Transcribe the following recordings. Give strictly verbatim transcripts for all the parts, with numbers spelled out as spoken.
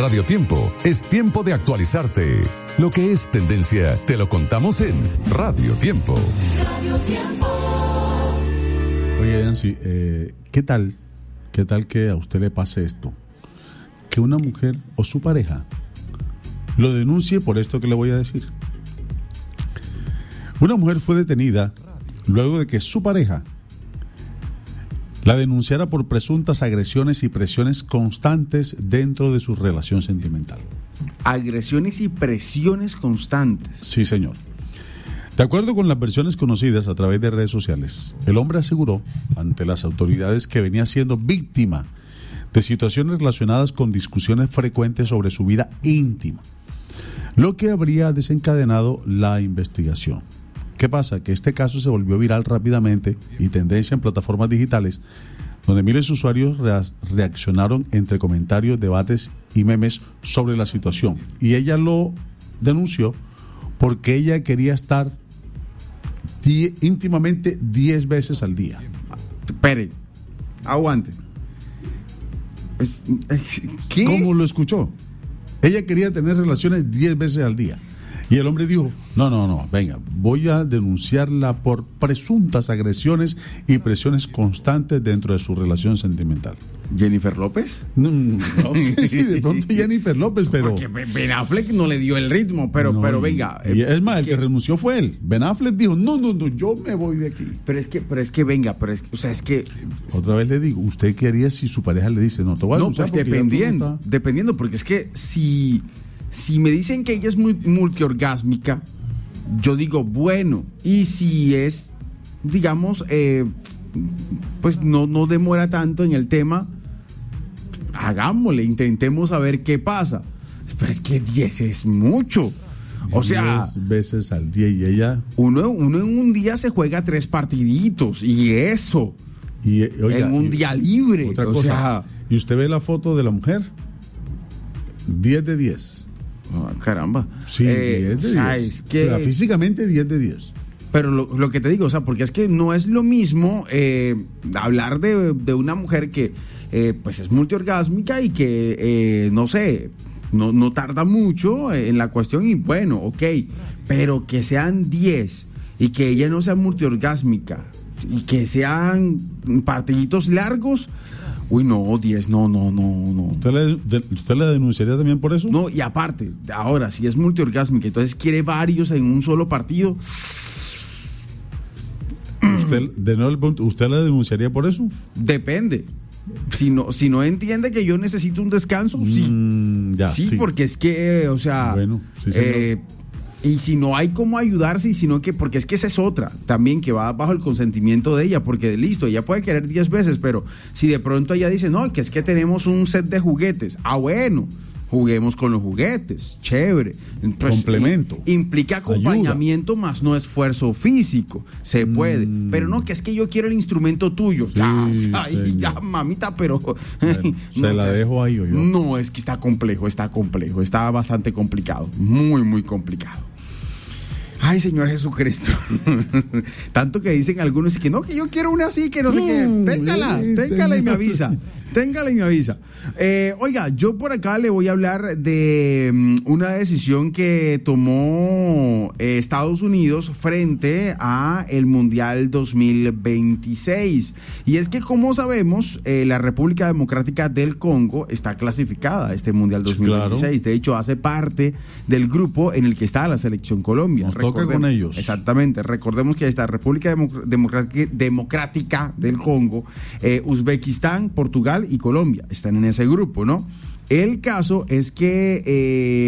Radio Tiempo, es tiempo de actualizarte. Lo que es tendencia, te lo contamos en Radio Tiempo. Radio Tiempo. Oye, Nancy, eh, ¿qué tal? ¿Qué tal que a usted le pase esto? Que una mujer o su pareja lo denuncie por esto que le voy a decir. Una mujer fue detenida luego de que su pareja la denunciara por presuntas agresiones y presiones constantes dentro de su relación sentimental. Agresiones y presiones constantes. Sí, señor. De acuerdo con las versiones conocidas a través de redes sociales, el hombre aseguró ante las autoridades que venía siendo víctima de situaciones relacionadas con discusiones frecuentes sobre su vida íntima, lo que habría desencadenado la investigación. ¿Qué pasa? Que este caso se volvió viral rápidamente y tendencia en plataformas digitales, donde miles de usuarios reaccionaron entre comentarios, debates y memes sobre la situación. Y ella lo denunció porque ella quería estar die, íntimamente diez veces al día. Espere, aguante. ¿Qué? ¿Cómo lo escuchó? Ella quería tener relaciones diez veces al día. Y el hombre dijo, no, no, no, venga, voy a denunciarla por presuntas agresiones y presiones constantes dentro de su relación sentimental. ¿Jennifer López? No, no sé si de pronto Jennifer López, pero... Porque Ben Affleck no le dio el ritmo, pero, no, pero venga. Y es más, es el que, que renunció fue él. Ben Affleck dijo, no, no, no, yo me voy de aquí. Pero es que, pero es que venga, pero es que, o sea, es que... Otra vez le digo, ¿usted qué haría si su pareja le dice, no, te voy a denunciar? No, pues dependiendo, está... dependiendo, porque es que si... Si me dicen que ella es muy multiorgásmica, yo digo, bueno, y si es, digamos, eh, pues no, no demora tanto en el tema, hagámosle, intentemos saber qué pasa. Pero es que diez es mucho. O sea, diez veces al día y ella... Uno, uno en un día se juega tres partiditos y eso, y, oiga, en un y, día libre. Otra o cosa, sea, y usted ve la foto de la mujer, diez de diez. Oh, caramba. Sí, eh, diez de o sea, diez. es que... O sea, físicamente diez de diez. Pero lo, lo que te digo, o sea, porque es que no es lo mismo eh, hablar de, de una mujer que eh, pues es multiorgásmica y que, eh, no sé, no, no tarda mucho en la cuestión y bueno, ok, pero que sean diez y que ella no sea multiorgásmica y que sean partiditos largos. Uy, no, diez, no, no, no, no. ¿Usted le, de, ¿Usted le denunciaría también por eso? No, y aparte, ahora, si es multiorgásmica, entonces quiere varios en un solo partido. ¿Usted, de nuevo, ¿usted le denunciaría por eso? Depende. Si no, si no entiende que yo necesito un descanso, sí. Mm, ya, sí, sí, porque es que, o sea... Bueno, sí, eh, y si no hay cómo ayudarse, y sino que, porque es que esa es otra, también que va bajo el consentimiento de ella, porque listo, ella puede querer diez veces, pero si de pronto ella dice, no, que es que tenemos un set de juguetes, ah, bueno, juguemos con los juguetes, chévere. Entonces, complemento. Implica acompañamiento ayuda, más no esfuerzo físico, se puede, mm. pero no, que es que yo quiero el instrumento tuyo, sí, ya, ay, ya, mamita, pero... Bueno, se no, la dejo ahí, o yo. No, es que está complejo, está complejo, está bastante complicado, muy, muy complicado. Ay, Señor Jesucristo. Tanto que dicen algunos y que no, que yo quiero una así, que no sé mm, qué. Téngala, sí, téngala y me avisa. Téngala y me avisa. Eh, oiga, yo por acá le voy a hablar de um, una decisión que tomó eh, Estados Unidos frente a el Mundial dos mil veintiséis. Y es que, como sabemos, eh, la República Democrática del Congo está clasificada a este Mundial dos mil veintiséis. Claro. De hecho, hace parte del grupo en el que está la selección Colombia. Nos toca con ellos. Exactamente. Recordemos que está República Democrática, Democrática del Congo, eh, Uzbekistán, Portugal y Colombia. Están en ese grupo, ¿no? El caso es que eh,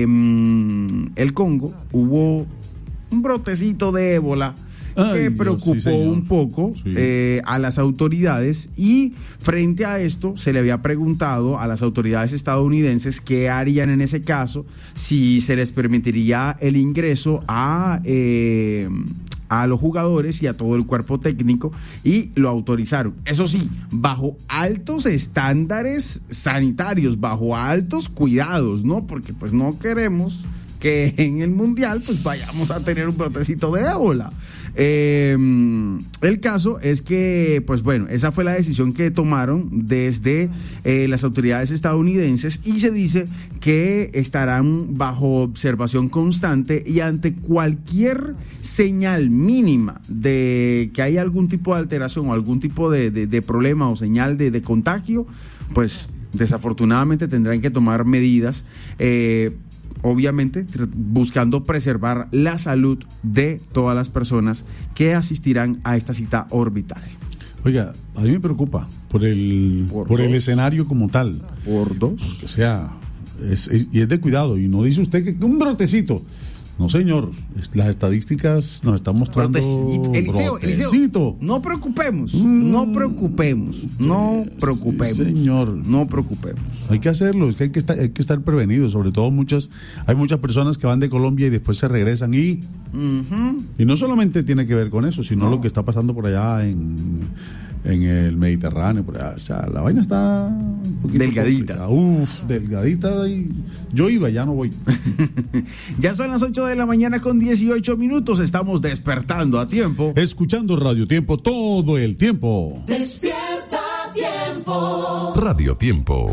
el Congo hubo un brotecito de ébola Ay, que preocupó Dios, sí, un poco sí. eh, a las autoridades, y frente a esto se le había preguntado a las autoridades estadounidenses qué harían en ese caso, si se les permitiría el ingreso a... Eh, a los jugadores y a todo el cuerpo técnico, y lo autorizaron. Eso sí, bajo altos estándares sanitarios, bajo altos cuidados, ¿no? Porque pues no queremos que en el Mundial pues vayamos a tener un brotecito de ébola. Eh, el caso es que, pues bueno, esa fue la decisión que tomaron desde eh, las autoridades estadounidenses y se dice que estarán bajo observación constante y ante cualquier señal mínima de que hay algún tipo de alteración o algún tipo de, de, de problema o señal de, de contagio, pues desafortunadamente tendrán que tomar medidas, eh, obviamente buscando preservar la salud de todas las personas que asistirán a esta cita orbital. Oiga, a mí me preocupa por el por, por el escenario como tal. ¿Por dos? O sea, es, es, y es de cuidado, y no dice usted que un brotecito. No, señor, las estadísticas nos están mostrando. Eliseo, Eliseo, no preocupemos, mm, no preocupemos, no preocupemos. Sí, señor. No preocupemos. Hay que hacerlo, es que hay que estar, hay que estar prevenidos, sobre todo muchas, hay muchas personas que van de Colombia y después se regresan y, uh-huh. y no solamente tiene que ver con eso, sino no. lo que está pasando por allá en, en el Mediterráneo, por allá. O sea, la vaina está un poquito delgadita. Uf, delgadita y yo iba, ya no voy. Ya son las ocho de la mañana con dieciocho minutos, estamos despertando a tiempo. Escuchando Radio Tiempo todo el tiempo. Despierta a tiempo. Radio Tiempo.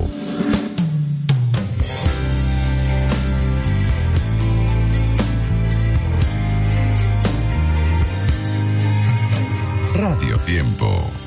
Radio Tiempo.